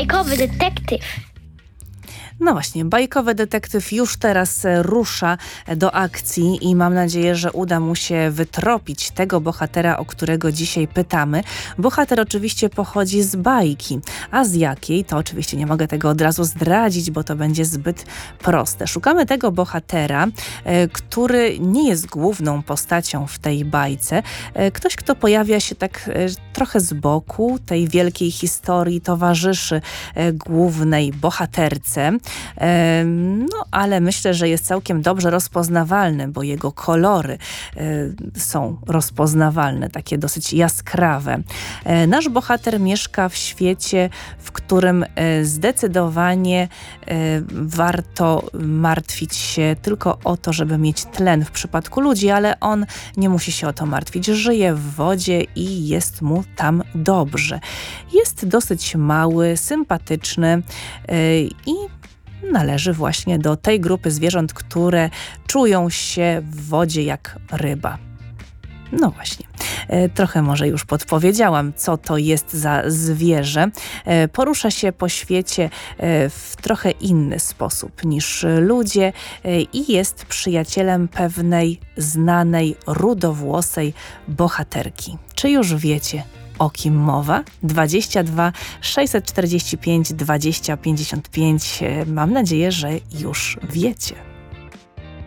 Bajkowy detektyw. No właśnie, bajkowy detektyw już teraz rusza do akcji i mam nadzieję, że uda mu się wytropić tego bohatera, o którego dzisiaj pytamy. Bohater oczywiście pochodzi z bajki, a z jakiej? To oczywiście nie mogę tego od razu zdradzić, bo to będzie zbyt proste. Szukamy tego bohatera, który nie jest główną postacią w tej bajce. Ktoś, kto pojawia się tak trochę z boku tej wielkiej historii, towarzyszy głównej bohaterce. No, ale myślę, że jest całkiem dobrze rozpoznawalny, bo jego kolory są rozpoznawalne, takie dosyć jaskrawe. Nasz bohater mieszka w świecie, w którym zdecydowanie warto martwić się tylko o to, żeby mieć tlen w przypadku ludzi, ale on nie musi się o to martwić. Żyje w wodzie i jest mu tam dobrze. Jest dosyć mały, sympatyczny i należy właśnie do tej grupy zwierząt, które czują się w wodzie jak ryba. No właśnie, trochę może już podpowiedziałam, co to jest za zwierzę. Porusza się po świecie w trochę inny sposób niż ludzie i jest przyjacielem pewnej znanej, rudowłosej bohaterki. Czy już wiecie, o kim mowa? 22 645 20 55. Mam nadzieję, że już wiecie.